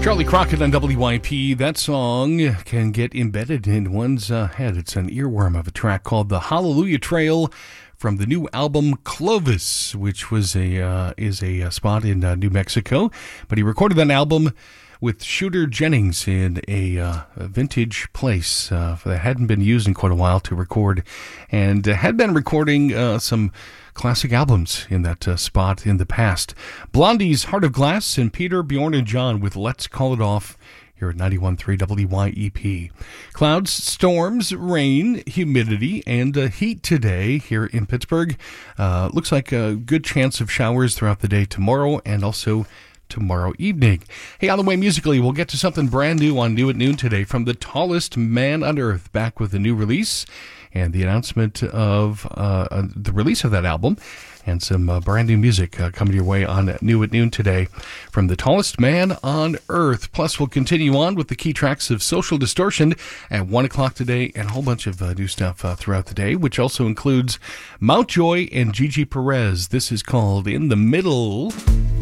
Charlie Crockett on WYP. That song can get embedded in one's head. It's an earworm of a track called The Hallelujah Trail from the new album Clovis, which was is a spot in New Mexico. But he recorded that album with Shooter Jennings in a vintage place that hadn't been used in quite a while to record, and had been recording some classic albums in that spot in the past. Blondie's Heart of Glass and Peter, Bjorn, and John with Let's Call It Off here at 91.3 WYEP. Clouds, storms, rain, humidity, and heat today here in Pittsburgh. Looks like a good chance of showers throughout the day tomorrow and also tomorrow evening. Hey, on the way musically, we'll get to something brand new on New at Noon today from the Tallest Man on Earth, back with a new release and the announcement of the release of that album, and some brand new music coming your way on New at Noon today from the Tallest Man on Earth. Plus, we'll continue on with the key tracks of Social Distortion at 1 o'clock today, and a whole bunch of new stuff throughout the day, which also includes Mountjoy and Gigi Perez. This is called In the Middle.